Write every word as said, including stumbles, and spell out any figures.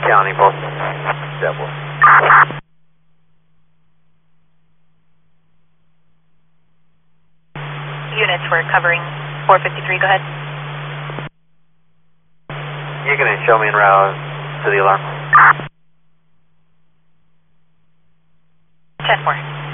County, both Devil. Units, we're covering four fifty-three, go ahead. You're going to show me en route to the alarm. ten four.